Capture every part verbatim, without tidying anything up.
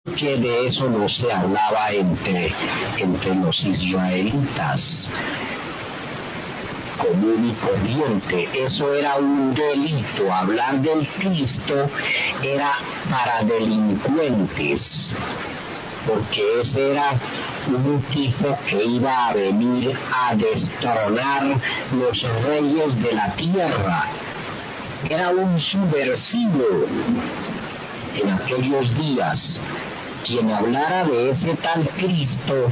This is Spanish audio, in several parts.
que de eso no se hablaba entre, entre los israelitas común y corriente. Eso era un delito. Hablar del Cristo era para delincuentes, porque ese era un tipo que iba a venir a destronar los reyes de la tierra. Era un subversivo en aquellos días. Quien hablara de ese tal Cristo,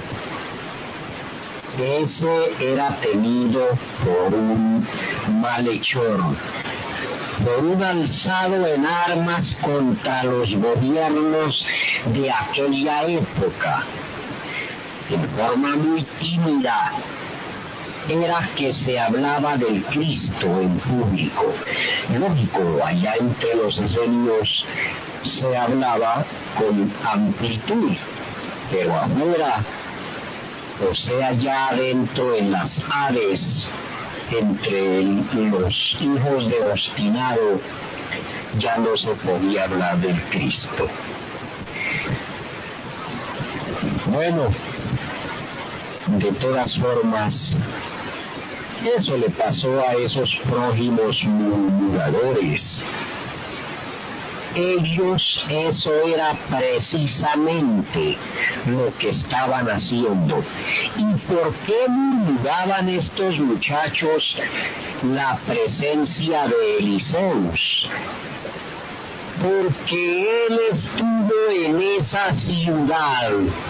ese era temido por un malhechor, por un alzado en armas contra los gobiernos de aquella época. En forma muy tímida era que se hablaba del Cristo en público. Lógico, allá entre los esenios se hablaba con amplitud, pero afuera, o sea, ya adentro en las aves, entre los hijos de obstinado, ya no se podía hablar del Cristo. Bueno, de todas formas, eso le pasó a esos prójimos murmuradores. Ellos, eso era precisamente lo que estaban haciendo. ¿Y por qué murmuraban estos muchachos la presencia de Eliseus? Porque él estuvo en esa ciudad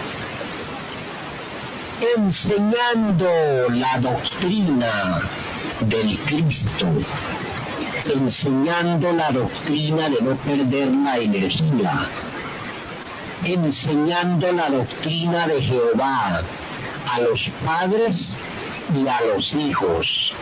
enseñando la doctrina del Cristo, enseñando la doctrina de no perder la energía, enseñando la doctrina de Jehová a los padres y a los hijos.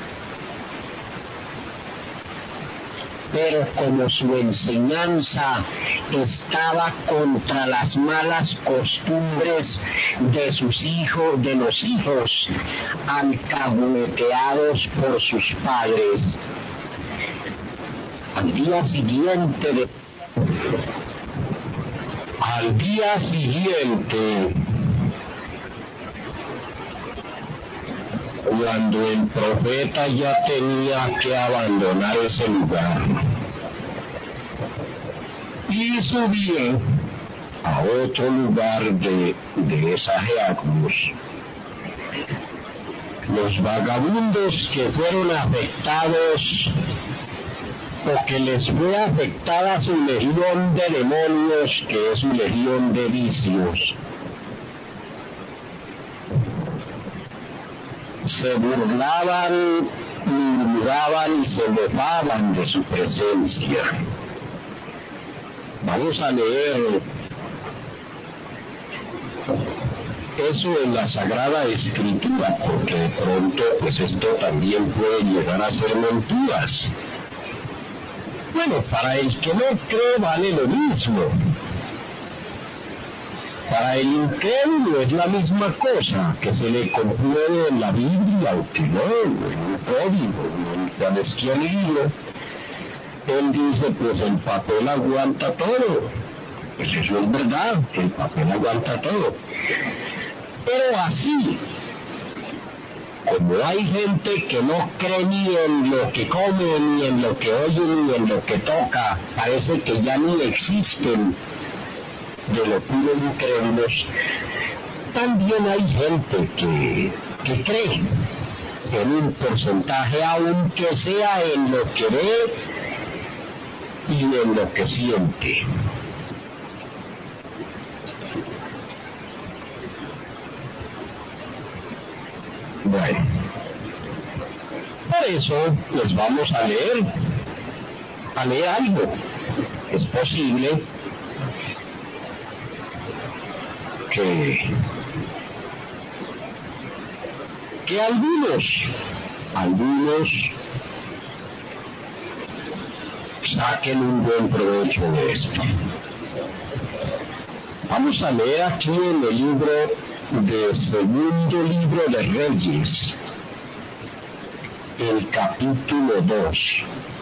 Pero como su enseñanza estaba contra las malas costumbres de sus hijos, de los hijos alcahueteados por sus padres, al día siguiente de, al día siguiente, cuando el profeta ya tenía que abandonar ese lugar y subir a otro lugar de, de Esageacmus, los vagabundos que fueron afectados o que les fue afectada su legión de demonios, que es su legión de vicios, se burlaban, murmuraban y se mofaban de su presencia. Vamos a leer eso en la Sagrada Escritura, porque de pronto pues esto también puede llegar a ser mentiras. Bueno, para el que no cree vale lo mismo. Para el incrédulo es la misma cosa, que se le compruebe en la Biblia o que no, en un código, en cualquier libro. Él dice, pues el papel aguanta todo. Pues eso es verdad, el papel aguanta todo. Pero así, como hay gente que no cree ni en lo que come, ni en lo que oye, ni en lo que toca, parece que ya ni existen, de lo puro incrédulos, también hay gente que, que cree en un porcentaje, aunque sea en lo que ve y en lo que siente. Bueno, por eso les vamos a leer, a leer algo. Es posible que, que algunos, algunos saquen un buen provecho de esto. Vamos a leer aquí en el libro de Segundo Libro de Reyes, el capítulo dos.